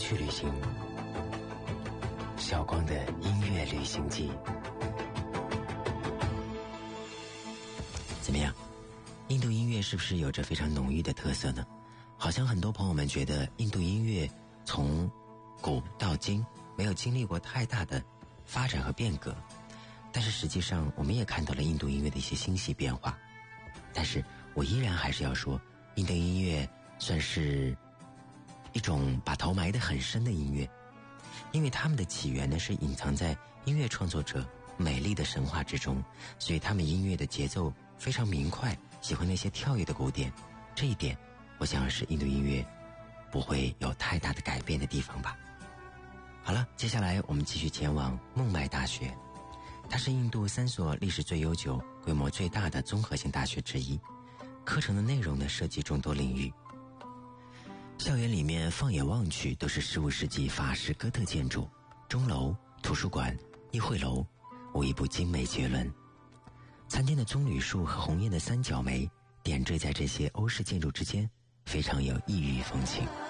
去旅行，小光的音乐旅行记。怎么样？印度音乐是不是有着非常浓郁的特色呢？好像很多朋友们觉得印度音乐从古到今没有经历过太大的发展和变革，但是实际上我们也看到了印度音乐的一些欣喜变化。但是我依然还是要说，印度音乐算是一种把头埋得很深的音乐，因为他们的起源呢是隐藏在音乐创作者美丽的神话之中，所以他们音乐的节奏非常明快，喜欢那些跳跃的鼓点，这一点我想是印度音乐不会有太大的改变的地方吧。好了，接下来我们继续前往孟买大学，它是印度3所历史最悠久、规模最大的综合性大学之一，课程的内容呢涉及众多领域。校园里面放眼望去都是15世纪法式哥特建筑，钟楼、图书馆、议会楼无一不精美绝伦。参天的棕榈树和红艳的三角梅点缀在这些欧式建筑之间，非常有异域风情。